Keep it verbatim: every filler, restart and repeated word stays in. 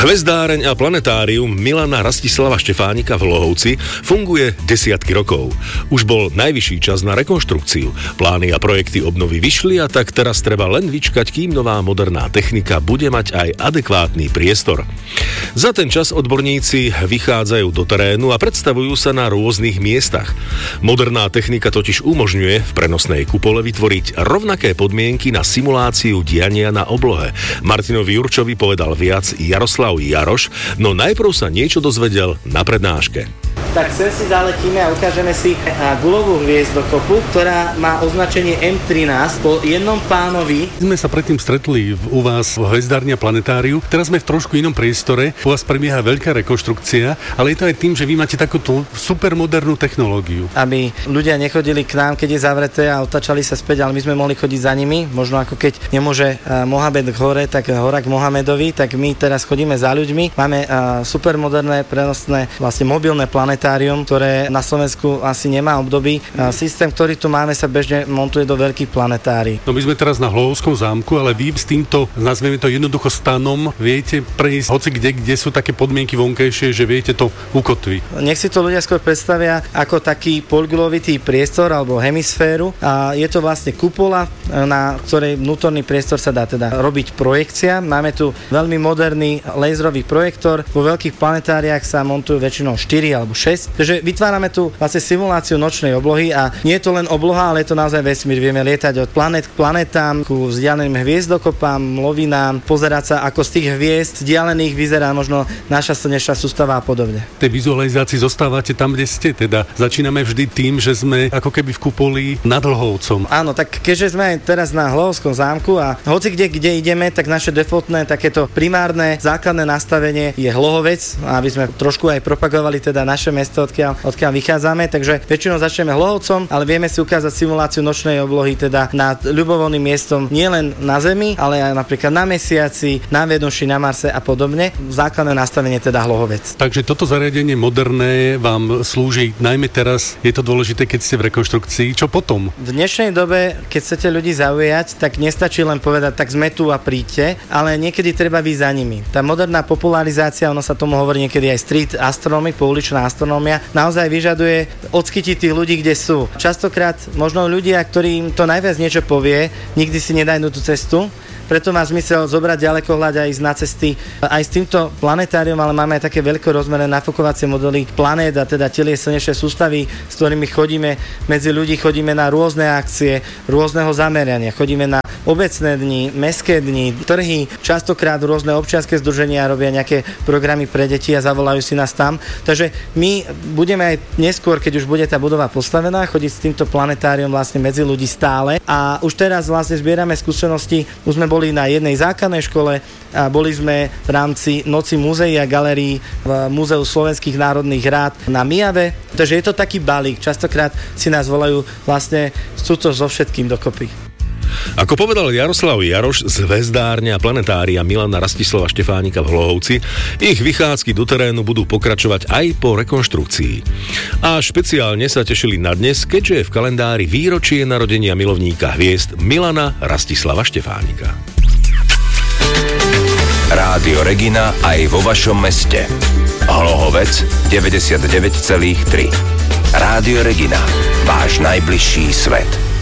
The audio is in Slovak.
Hvezdáreň a planetárium Milana Rastislava Štefánika v Hlohovci funguje desiatky rokov. Už bol najvyšší čas na rekonštrukciu. Plány a projekty obnovy vyšli a tak teraz treba len vyčkať, kým nová moderná technika bude mať aj adekvátny priestor. Za ten čas odborníci vychádzajú do terénu a predstavujú sa na rôznych miestach. Moderná technika totiž umožňuje v prenosnej kupole vytvoriť rovnaké podmienky na simuláciu diania na oblohe. Martinovi Jurčovi povedal viac Jaroslav Jaroš, no najprv sa niečo dozvedel na prednáške. Tak sem si zaletíme a ukážeme si guľovú hviezdokopu, ktorá má označenie em trinásť po jednom pánovi. Sme sa predtým stretli u vás v Hvezdárni a planetáriu. Teraz sme v trošku inom priestore. U vás prebieha veľká rekonštrukcia, ale je to aj tým, že vy máte takúto supermodernú technológiu. Aby ľudia nechodili k nám, keď je zavreté a otáčali sa späť, ale my sme mohli chodiť za nimi. Možno ako keď nemôže Mohamed k hore, tak hora k Mohamedovi, tak my teraz chodíme za ľuďmi. Máme supermoderné, prenosné, vlastne mobilné planetárium, ktoré na Slovensku asi nemá období. Systém, ktorý tu máme, sa bežne montuje do veľkých planetárií. No my sme teraz na Hlohovskom zámku, ale vy s týmto, nazveme to jednoducho stanom, viete prejsť hoci kde, kde sú také podmienky vonkajšie, že viete to ukotviť. Nech si to ľudia skôr predstavia ako taký polgulovitý priestor alebo hemisféru. A je to vlastne kupola, na ktorej vnútorný priestor sa dá teda robiť projekcia. Máme tu veľmi moderný laserový projektor. Vo veľkých planetáriách sa montujú väčšinou štyri alebo šesť. Takže vytvárame tu vlastne simuláciu nočnej oblohy a nie je to len obloha, ale je to naozaj vesmír. Vieme lietať od planet k planetám, ku vzdialeným hviezdokopám, lovinám, pozerať sa, ako z tých hviezd vzdialených vyzerá možno naša slnečná sústava a podobne. V tej vizualizácii zostávate tam, kde ste, teda začíname vždy tým, že sme ako keby v kupoli nad Hlohovcom. Áno, tak keďže sme aj teraz na Hlohovskom zámku a hoci kde, kde ideme, tak naše defaultné, takéto primárne základné nastavenie je Hlohovec, aby sme trošku aj propagovali teda naše mesto, odkiaľ, odkiaľ vychádzame, takže väčšinou začneme Hlohovcom, ale vieme si ukázať simuláciu nočnej oblohy teda nad ľubovoľným miestom nielen na Zemi, ale aj napríklad na Mesiaci, na Venuši, na Marse a podobne. Základné nastavenie teda Hlohovec. Takže toto zariadenie moderné vám slúži najmä teraz, je to dôležité, keď ste v rekonštrukcii. Čo potom? V dnešnej dobe, keď chcete ľudí zaujať, tak nestačí len povedať, tak sme tu a príďte, ale niekedy treba byť za nimi. Tá moderná popularizácia, ono sa tomu hovorí niekedy aj street astronomy, pouličná astronómia, naozaj vyžaduje odskytiť tých ľudí, kde sú. Častokrát možno ľudia, ktorým to najviac niečo povie, nikdy si nedajú tú cestu. Preto má zmysel zobrať ďalekohľad a ísť na cesty aj s týmto planetáriom, ale máme aj také veľkorozmerné nafukovacie modely planét a teda telie slnečnej sústavy, s ktorými chodíme medzi ľudí, chodíme na rôzne akcie, rôzneho zamerania, chodíme na obecné dni, mestské dni, trhy, častokrát rôzne občianske združenia robia nejaké programy pre deti a zavolajú si nás tam. Takže my budeme aj neskôr, keď už bude tá budova postavená, chodiť s týmto planetáriom vlastne medzi ľudí stále a už teraz vlastne zbierame skúsenosti. Už sme boli na jednej základnej škole a boli sme v rámci Noci múzeí a galérií v Múzeu slovenských národných rád na Mijave. Takže je to taký balík. Častokrát si nás volajú vlastne sú to so všetkým dokopy. Ako povedal Jaroslav Jaroš z Hvezdárne a planetária Milana Rastislava Štefánika v Hlohovci, ich vychádzky do terénu budú pokračovať aj po rekonštrukcii. A špeciálne sa tešili na dnes, keďže je v kalendári výročie narodenia milovníka hviezd Milana Rastislava Štefánika. Rádio Regina aj vo vašom meste. Hlohovec deväťdesiatdeväť celá tri. Rádio Regina, váš najbližší svet.